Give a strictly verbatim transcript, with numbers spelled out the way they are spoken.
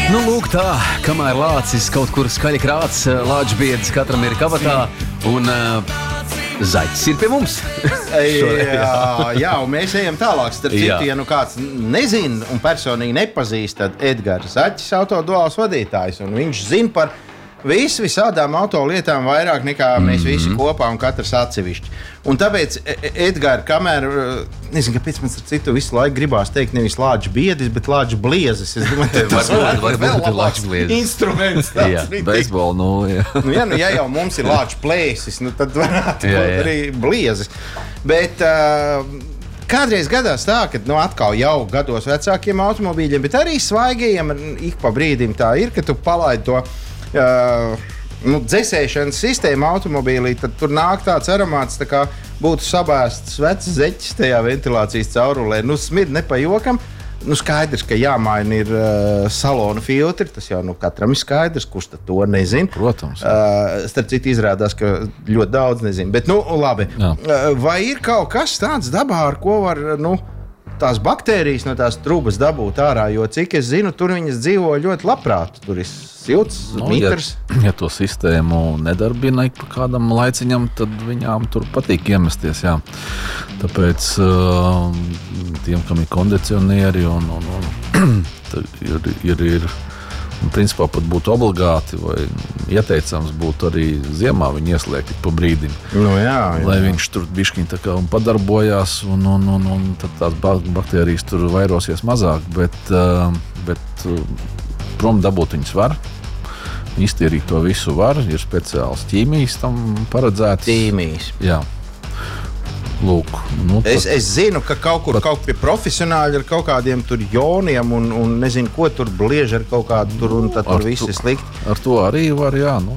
Nu, lūk tā, kamēr lācis kaut kur skaļi krāts, lāčbiedis katram ir kabatā un uh, zaķis ir pie mums. jā, jā, un mēs ejam tālāk. Starp citu, ja nu kāds nezin un personīgi nepazīst, tad Edgars Zaķis autoduāls vadītājs, un viņš zina par visu visādām autolietām vairāk nekā mēs visi kopā un katrs atsevišķi. Un tāpēc, Edgars, kamēr, nezinu, kāpēc man ar citu visu laiku gribās teikt nevis lāču biedis, bet lāču bliezes. Es domāju, tas varbūt, varbūt ir lāču bliezes. Instruments. Jā, beisbolu, nu, jā. Nu, ja, nu, ja jau mums ir lāču plēsis, nu, tad varētu jā, jā. arī bliezes. Bet uh, kādreiz gadās tā, ka nu, atkal jau gados vecākiem automobīļiem, bet arī svaigajiem ik pa brīdim tā ir, ka tu palaidi to Uh, nu, dzesēšanas sistēma automobīlī, tad tur nāk tāds aromāts, tā kā būtu sabēsts vecs zeķis tajā ventilācijas caurulē. Nu, smird ne pa jokam. Nu, skaidrs, ka jāmaina ir uh, salona filtri. Tas jau nu, katram ir skaidrs, kurš to nezina. Protams. Uh, starp citu, izrādās, ka ļoti daudz nezina. Bet, nu, labi. Uh, vai ir kaut kas tāds dabā, ar ko var, nu, tās baktērijas no tās trūbas dabūt ārā? Jo, cik es zinu, tur viņas dzīvo ļoti labprāt. Tur ir silts, nu, mitrs. Ja, ja to sistēmu nedarbina ik pa kādam laiciņam, tad viņām tur patīk iemesties. Jā. Tāpēc uh, tiem, kam ir kondicionieri, un, un, un, ir, ir, ir un, principā pat būtu obligāti vai ieteicams būtu arī ziemā viņu ieslēgt pa brīdim. Nu, jā, jā. Lai viņš tur bišķiņ tā kā padarbojās, un, un, un, un tad tās baktērijas tur vairosies mazāk, bet, uh, bet uh, prom dabūt viņas var. Iztīrīt to visu var, ir speciāls ķīmijas tam paredzēts. Ķīmijas. Jā. Lūk, nu, es, es zinu, ka kaut kur kaut pie profesionāļi ar kaut kādiem tur joniem un, un nezinu, ko tur bliež ar kaut kādu tur un tad tur viss ir slikti. Ar to arī var, jā. Nu.